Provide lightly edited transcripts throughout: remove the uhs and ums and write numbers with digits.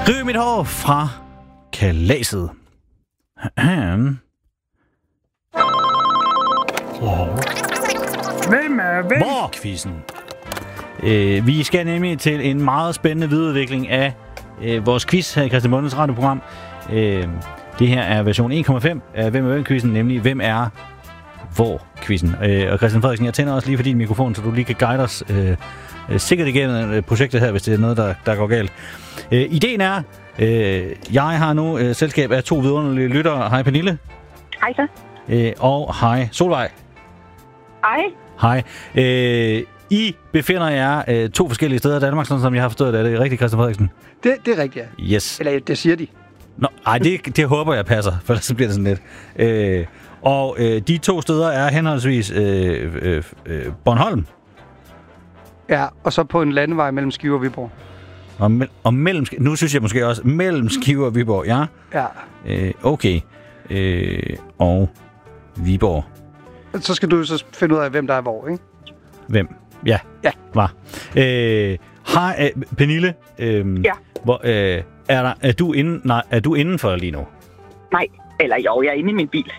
Riv mit hår fra kalaset. Hvem er hvem? Hvor-quizzen. Vi skal nemlig til en meget spændende videreudvikling af vores quiz her i Christian Bondes radioprogram. Det her er version 1,5 af Hvem er hvem-quizzen, nemlig Hvem er hvor-quizzen. Og Christian Frederiksen, jeg tænder også lige for din mikrofon, så du lige kan guide os sikkert igennem projektet her, hvis det er noget, der går galt. Ideen er, jeg har nu selskab af 2 vidunderlige lyttere. Hej Pernille. Hej så. Og hej Solvej. Hej. Hej. I befinder jer 2 forskellige steder i Danmark, sådan som jeg har forstået det. Er det rigtigt, Christian Frederiksen? Det er rigtigt, ja. Yes. Eller det siger de. Nå, ej, det håber jeg passer, for ellers så bliver det sådan lidt. Og de 2 steder er henholdsvis Bornholm. Ja, og så på en landevej mellem Skive og Viborg. Og mellem... Nu synes jeg måske også mellem Skive og Viborg, ja? Ja. Okay. Og Viborg. Så skal du så finde ud af, hvem der er hvor, ikke? Hvem? Ja. Ja. Var. Hej, Pernille. Ja. Hvor, er du indenfor lige nu? Nej. Eller jo, jeg er inde i min bil.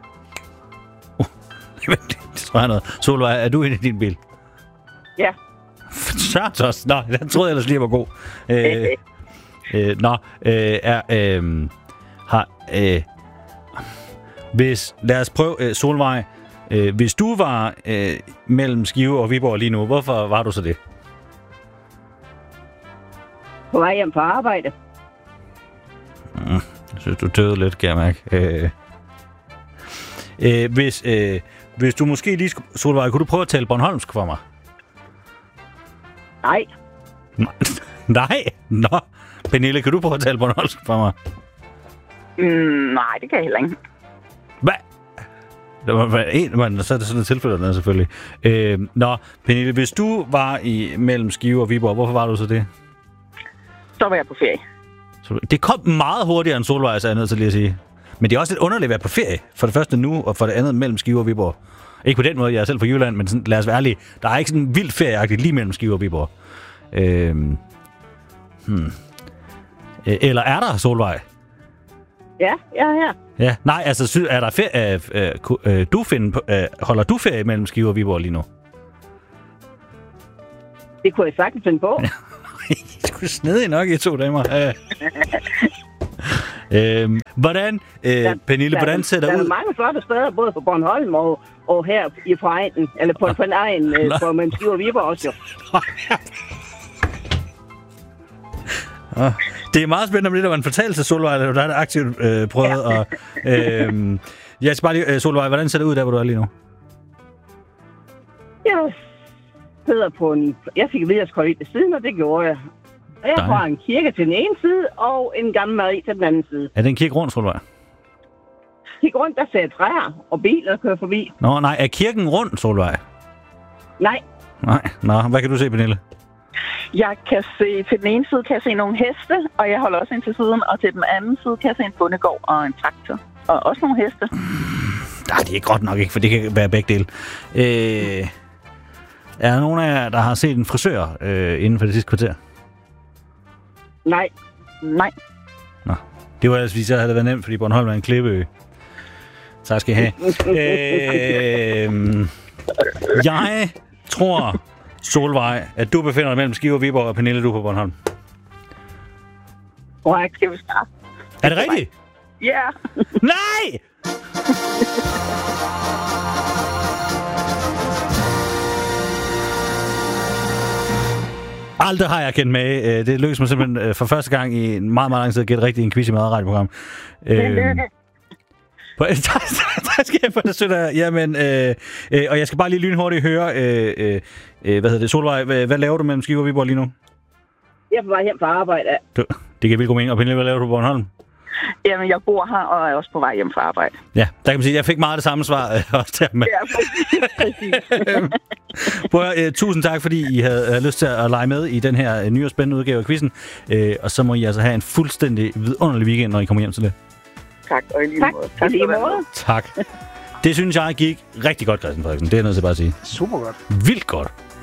Det tror jeg noget. Solvej, er du inde i din bil? Ja. Sørtos. Nå, den troede jeg ellers lige var god. Lad os prøve, Solvej. Hvis du var mellem Skive og Viborg lige nu, hvorfor var du så det? På vej hjem på arbejde. Jeg synes, du tøvede lidt, kan jeg mærke. Hvis du måske lige skulle... Solvej, kunne du prøve at tale bornholmsk for mig? Nej. Nej? Nå. Pernille, kan du prøve at tale bornholmsk for mig? Nej, det kan jeg heller ikke. Hvad? Så er det sådan et tilfælde, selvfølgelig. Pernille, hvis du var mellem Skive og Viborg, hvorfor var du så det? Så var jeg på ferie. Det kom meget hurtigere end Solvej, så er jeg nødt til lige at sige. Men det er også lidt underligt at være på ferie. For det første nu, og for det andet mellem Skive og Viborg. Ikke på den måde, jeg er selv fra Jylland, men sådan, lad os være ærlige. Der er ikke sådan en vildt ferieagtigt lige mellem Skive og Viborg. Eller er der, Solvej? Ja, jeg er her. Ja, nej, altså, er der ferie? Holder du ferie mellem Skive og Viborg lige nu? Det kunne jeg sagtens finde på. I skulle snedig nok, I 2 damer. Hvordan, Pernille, hvordan ser der ud? Der er mange flotte steder, både på Bornholm og her i Frejen, eller på en egen, hvor man Skive og Viborg også jo. Det er meget spændende om det, der var en fortællelse, Solvej, der er det aktivt prøvet. Ja. Og, jeg skal bare lige, Solvej, hvordan ser det ud der, hvor du er lige nu? Jeg sidder på jeg fik videreskold ved siden, og det gjorde jeg. Og jeg har en kirke til den ene side, og en gammel Marie til den anden side. Er det en kirke rundt, Solvej? Kirke rundt, der ser træer og biler kører forbi. Nå, nej, er kirken rundt, Solvej? Nej. Nå, hvad kan du se, Pernille? Jeg kan se, til den ene side kan jeg se nogle heste, og jeg holder også ind til siden, og til den anden side kan jeg se en bondegård og en traktor. Og også nogle heste. Nej, det er godt nok ikke, for det kan være begge dele. Er der nogen af jer, der har set en frisør inden for det sidste kvarter? Nej. Nå, det var altså, hvis jeg havde været nemt, fordi Bornholm er en klippeø. Tak skal I have. Jeg tror, Solvej, at du befinder dig mellem Skive og Viborg, og Pernille, du er på Bornholm. Korrekt, skal vi starte. Er det rigtigt? Ja. Nej! Aldrig har jeg kendt med. Det lykkedes mig simpelthen for første gang i en meget, meget lang tid at gætte rigtigt i en quiz i meget radioprogram. Der skal jeg få det sødt. Jamen, og jeg skal bare lige lynhurtigt høre, Solvej, hvad laver du mellem Skive og Viborg lige nu? Jeg er på vej hjem fra arbejde. Det kan virkelig god mening. Og Pernille, hvad laver du på Bornholm? Jamen, jeg bor her og er også på vej hjem fra arbejde. Ja, der kan man sige, at jeg fik meget det samme svar også der med. Ja, præcis. Tusind tak, fordi I havde lyst til at lege med i den her nye og spændende udgave af quizzen. Og så må I altså have en fuldstændig vidunderlig weekend, når I kommer hjem til det. Tak, og i lige måde. Tak, lige måde. Tak. Det synes jeg gik rigtig godt, Christian Frederiksen. Det er noget til bare at sige. Super godt. Vildt godt.